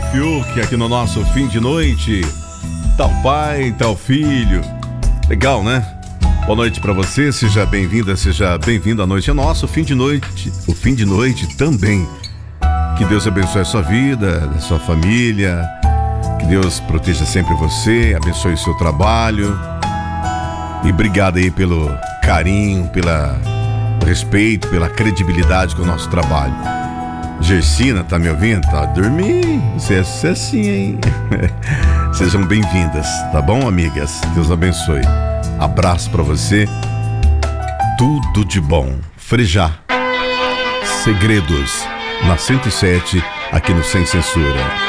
Fiuk aqui no nosso fim de noite. Tal pai, tal filho. Legal, né? Boa noite pra você, seja bem-vinda, seja bem-vindo à noite. É nosso fim de noite, o fim de noite também. Que Deus abençoe a sua vida, a sua família. Que Deus proteja sempre você, abençoe o seu trabalho. E obrigado aí pelo carinho, pelo respeito, pela credibilidade com o nosso trabalho. Gersina, tá me ouvindo? Tá dormindo. Você é assim, hein? Sejam bem-vindas, tá bom, amigas? Deus abençoe. Abraço pra você. Tudo de bom. Frejá. Segredos. Na 107, aqui no Sem Censura.